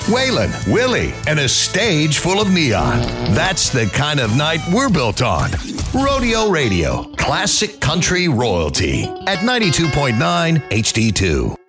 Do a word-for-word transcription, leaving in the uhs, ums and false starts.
Waylon, Willie, and a stage full of neon. That's the kind of night we're built on. Rodeo Radio, classic country royalty at ninety-two point nine H D two.